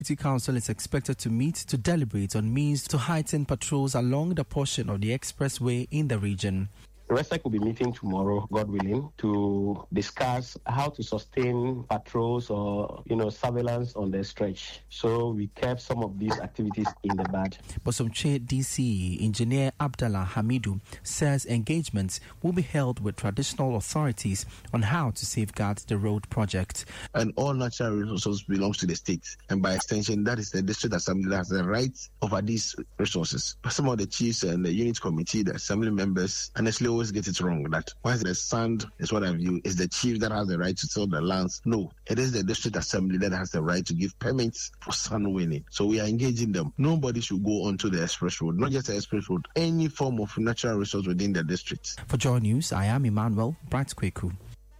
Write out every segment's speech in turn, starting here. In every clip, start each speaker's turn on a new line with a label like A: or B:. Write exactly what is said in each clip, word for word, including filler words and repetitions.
A: Executive Council is expected to meet to deliberate on means to heighten patrols along the portion of the expressway in the region.
B: RESEC will be meeting tomorrow, God willing, to discuss how to sustain patrols or, you know, surveillance on the stretch. So we kept some of these activities in the bud.
A: Bosomche D C Engineer Abdallah Hamidu says engagements will be held with traditional authorities on how to safeguard the road project.
C: And all natural resources belongs to the state. And by extension, that is the district assembly that has the right over these resources. Some of the chiefs and the unit committee, the assembly members, honestly, always get it wrong that once the sand is what I view is the chief that has the right to sell the lands. No, it is the district assembly that has the right to give permits for sand winning. So we are engaging them. Nobody should go onto the express road, not just the express road, any form of natural resource within the district.
A: For Joy News, I am Emmanuel Bright Kweku.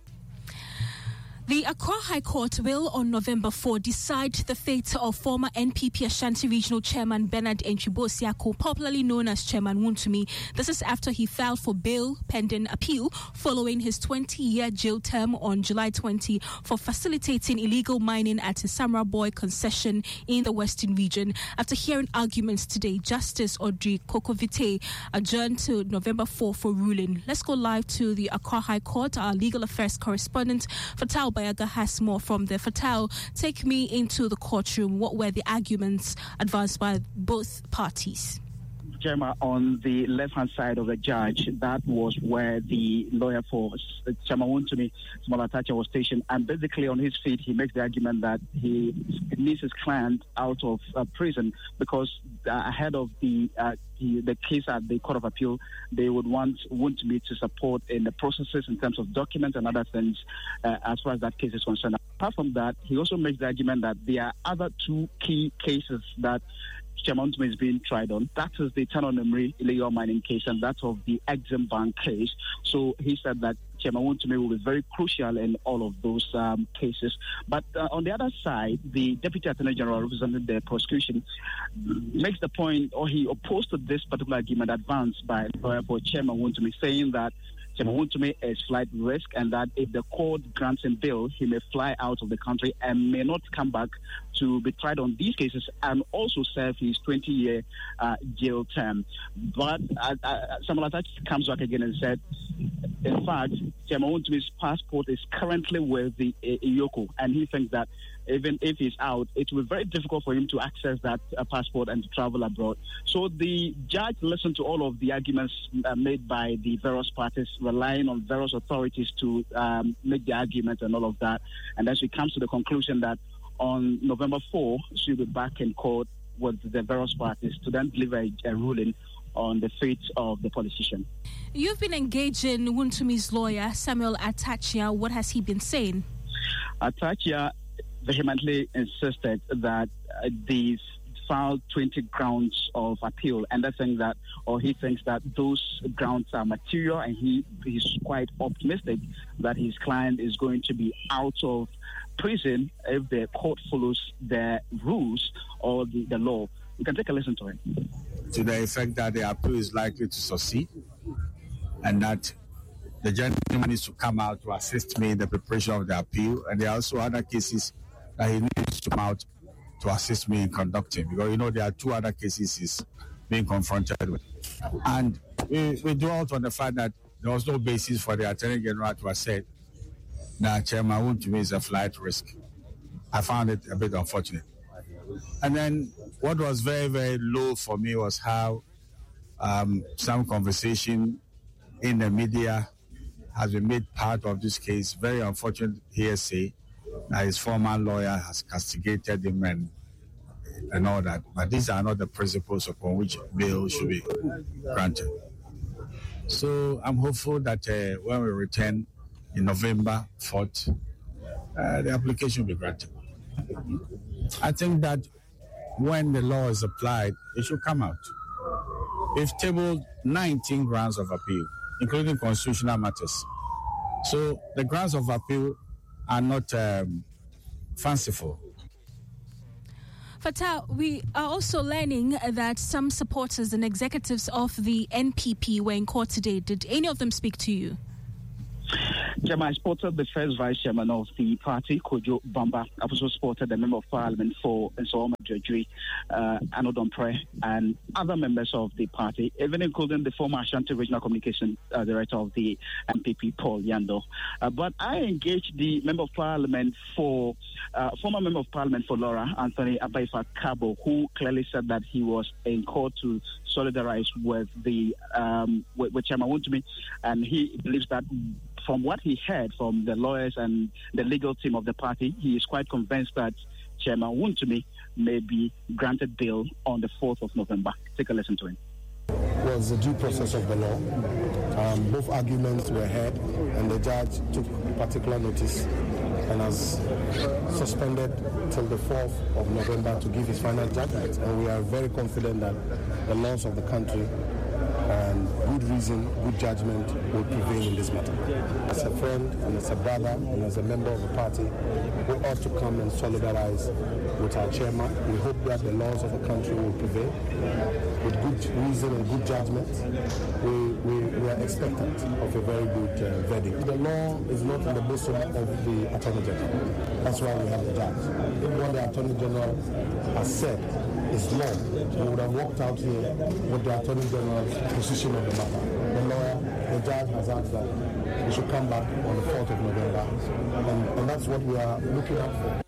D: The Accra High Court will, on November fourth, decide the fate of former N P P Ashanti Regional Chairman Bernard Entwibo-Siako, popularly known as Chairman Wontumi. This is after he filed for bail pending appeal following his twenty-year jail term on July twentieth for facilitating illegal mining at a Samra Boy concession in the Western Region. After hearing arguments today, Justice Audrey Kokovite adjourned to November fourth for ruling. Let's go live to the Accra High Court. Our legal affairs correspondent, Fatal Bayaga, has more from there. Fatal, take me into the courtroom. What were the arguments advanced by both parties?
E: Gemma, on the left-hand side of the judge, that was where the lawyer for Chairman Wontumi, Samuel Atacha, was stationed. And basically on his feet, he makes the argument that he needs his client out of uh, prison because uh, ahead of the, uh, the the case at the Court of Appeal, they would want Wontumi to support in the processes in terms of documents and other things uh, as far as that case is concerned. Apart from that, he also makes the argument that there are other two key cases that Chairman Wontumi is being tried on. That is the Tano Nemri illegal mining case and that of the Exim Bank case. So he said that Chairman Wontumi will be very crucial in all of those um, cases. But uh, on the other side, the Deputy Attorney General representing the prosecution makes the point, or he opposed to this particular argument advanced by lawyer for Chairman Wontumi, saying that Chairman Wontumi is flight risk and that if the court grants him bail, he may fly out of the country and may not come back to be tried on these cases and also serve his twenty-year uh, jail term. But uh, uh, Samuel Atacha comes back again and said, in fact, Chairman Wontumi's passport is currently with the uh, Iyoko, and he thinks that even if he's out, it will be very difficult for him to access that uh, passport and to travel abroad. So the judge listened to all of the arguments uh, made by the various parties, relying on various authorities to um, make the argument and all of that. And then she comes to the conclusion that on November fourth, she'll be back in court with the various parties to then deliver a, a ruling on the fate of the politician.
D: You've been engaging Wontumi's lawyer, Samuel Atacha. What has he been saying?
E: Atacha vehemently insisted that uh, these filed twenty grounds of appeal, and I think that, or he thinks that those grounds are material, and he is quite optimistic that his client is going to be out of prison if the court follows the rules or the, the law. You can take a listen to it.
F: To the effect that the appeal is likely to succeed, and that the gentleman needs to come out to assist me in the preparation of the appeal, and there are also other cases that he needs to come out to assist me in conducting, because you know there are two other cases he's being confronted with. And we, we dwelt on the fact that there was no basis for the Attorney General to have said that Chairman Wontumi is a flight risk. I found it a bit unfortunate. And then what was very, very low for me was how um, some conversation in the media has been made part of this case. Very unfortunate hearsay that his former lawyer has castigated him and, and all that. But these are not the principles upon which bail should be granted. So I'm hopeful that uh, when we return in November fourth, uh, the application will be granted. I think that when the law is applied, it should come out. We've tabled nineteen grounds of appeal, including constitutional matters. So the grounds of appeal are not um, fanciful.
D: Fatal, we are also learning that some supporters and executives of the N P P were in court today. Did any of them speak to you?
E: Chairman, I spotted the first vice chairman of the party, Kojo Bamba. I've also spotted the member of parliament for Nsawama Jojuri, uh, Anodon Pre, and other members of the party, even including the former Ashanti Regional Communication uh, Director of the M P P, Paul Yando. Uh, but I engaged the member of parliament for, uh, former member of parliament for Laura, Anthony Abaifa Kabo, who clearly said that he was in court to solidarize with the um, with, with Chairman Wontumi, and he believes that from what he heard from the lawyers and the legal team of the party, he is quite convinced that Chairman Wontumi may be granted bail on the fourth of November. Take a listen to him.
G: Was the due process of the law. Um, both arguments were heard, and the judge took particular notice and has suspended till the fourth of November to give his final judgment. And we are very confident that the laws of the country and good reason, good judgment will prevail in this matter. As a friend and as a brother and as a member of the party, we ought to come and solidarize with our chairman. We hope that the laws of the country will prevail. With good reason and good judgment, we, we, we are expectant of a very good uh, verdict. The law is not in the bosom of the Attorney General. That's why we have the judge. If what the Attorney General has said is law, we would have walked out here with the Attorney General's position of the matter. The lawyer, the judge has asked that we should come back on the fourth of November, and, and that's what we are looking out for.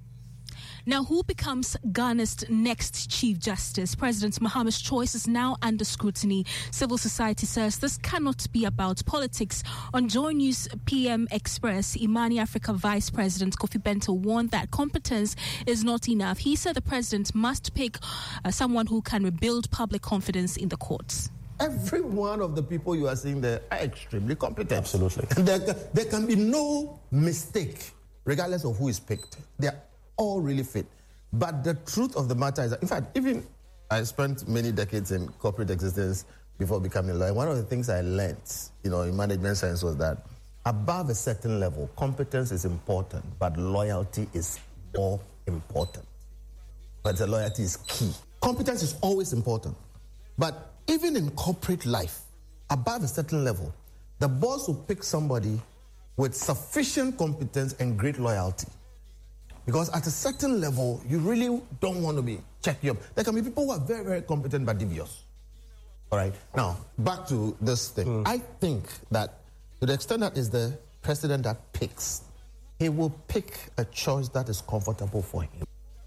D: Now, who becomes Ghana's next Chief Justice? President Mahama's choice is now under scrutiny. Civil society says this cannot be about politics. On Joy News P M Express, Imani Africa Vice President Kofi Bento warned that competence is not enough. He said the president must pick uh, someone who can rebuild public confidence in the courts.
H: Every one of the people you are seeing there are extremely competent.
G: Absolutely.
H: There, there can be no mistake, regardless of who is picked. They are all really fit. But the truth of the matter is that, in fact, even I spent many decades in corporate existence before becoming a lawyer. One of the things I learned, you know, in management science was that above a certain level, competence is important, but loyalty is more important. But the loyalty is key. Competence is always important. But even in corporate life, above a certain level, the boss will pick somebody with sufficient competence and great loyalty. Because at a certain level, you really don't want to be checking up. There can be people who are very, very competent but devious. All right. Now, back to this thing. Mm. I think that to the extent that is the president that picks, he will pick a choice that is comfortable for him.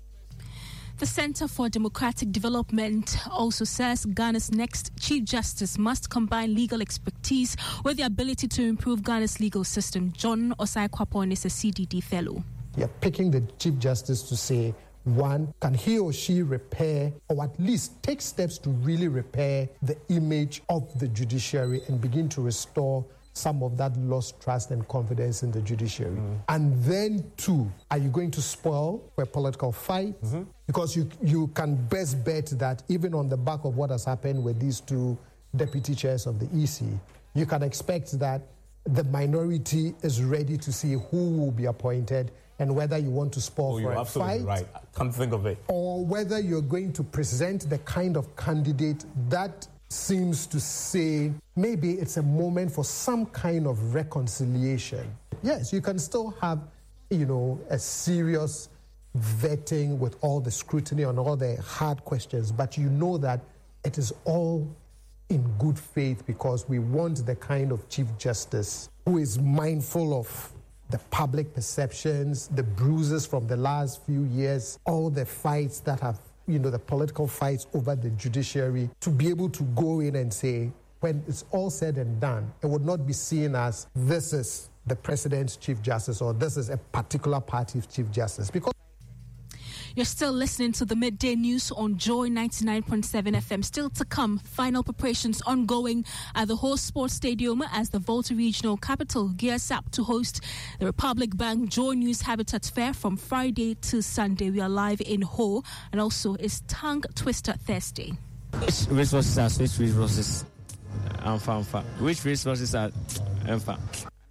D: The Center for Democratic Development also says Ghana's next Chief Justice must combine legal expertise with the ability to improve Ghana's legal system. John Osai-Kwapon is a C D D fellow.
I: You're picking the Chief Justice to say, one, can he or she repair or at least take steps to really repair the image of the judiciary and begin to restore some of that lost trust and confidence in the judiciary? Mm. And then, two, are you going to spoil a political fight? Mm-hmm. Because you, you can best bet that even on the back of what has happened with these two deputy chairs of the E C, you can expect that the minority is ready to see who will be appointed and whether you want to spoil oh, for a fight,
J: right. Come to think of it,
I: or whether you're going to present the kind of candidate that seems to say maybe it's a moment for some kind of reconciliation. Yes, you can still have, you know, a serious vetting with all the scrutiny on all the hard questions, but you know that it is all in good faith because we want the kind of Chief Justice who is mindful of the public perceptions, the bruises from the last few years, all the fights that have, you know, the political fights over the judiciary, to be able to go in and say, when it's all said and done, it would not be seen as this is the president's Chief Justice or this is a particular party's Chief Justice. Because
D: you're still listening to the Midday News on Joy ninety-nine point seven F M. Still to come, final preparations ongoing at the Ho Sports Stadium as the Volta Regional Capital gears up to host the Republic Bank Joy News Habitat Fair from Friday to Sunday. We are live in Ho, and also it's Tongue Twister Thursday.
K: Which resources are which resources? Amfa, amfa. Which resources are amfa?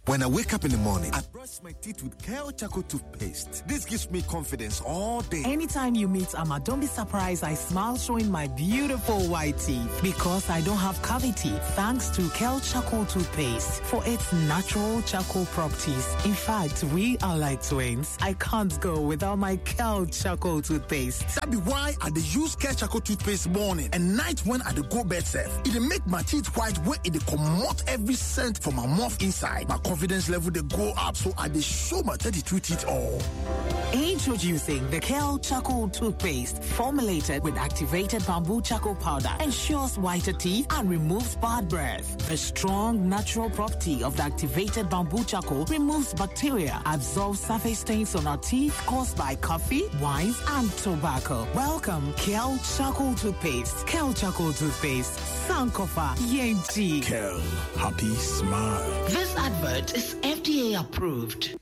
J: When I wake up in the morning, I brush my teeth with Kale Charcoal toothpaste. This gives me confidence all day.
K: Anytime you meet Amma, don't be surprised I smile showing my beautiful white teeth because I don't have cavity thanks to Kale Charcoal toothpaste for its natural charcoal properties. In fact, we are like twins. I can't go without my Kale Charcoal toothpaste.
L: That be why I dey use Kale Charcoal toothpaste morning and night when I dey go bed safe. It dey make my teeth white where it dey comot every scent from my mouth inside. My confidence level they go up, so I they show my thirty-two teeth all.
K: Introducing the Kale Charcoal toothpaste, formulated with activated bamboo charcoal powder, ensures whiter teeth and removes bad breath. The strong natural property of the activated bamboo charcoal removes bacteria, absorbs surface stains on our teeth caused by coffee, wines, and tobacco. Welcome, Kale Charcoal toothpaste. Kale Charcoal toothpaste. Sankofa Yenti.
L: Kale, happy smile.
M: This advert is F D A approved.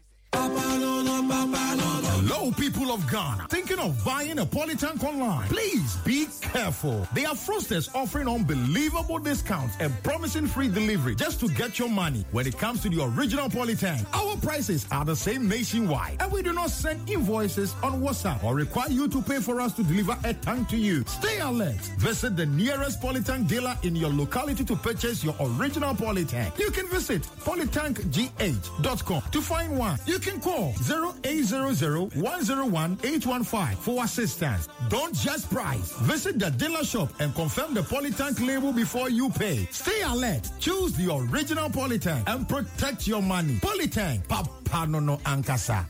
N: Hello, people of Ghana. Thinking of buying a Polytank online? Please be careful. They are fraudsters offering unbelievable discounts and promising free delivery just to get your money. When it comes to the original Polytank, our prices are the same nationwide, and we do not send invoices on WhatsApp or require you to pay for us to deliver a tank to you. Stay alert. Visit the nearest Polytank dealer in your locality to purchase your original Polytank. You can visit polytank g h dot com to find one. You can call zero eight zero zero, one zero one, eight one five for assistance. Don't just price. Visit the dealer shop and confirm the Polytank label before you pay. Stay alert. Choose the original Polytank and protect your money. Polytank. Papa no no ankasa.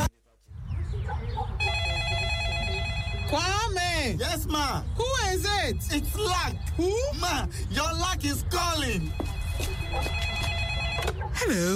O: Kwame!
P: Yes, ma.
O: Who is it?
P: It's Luck.
O: Who?
P: Ma, your luck is calling.
O: Hello.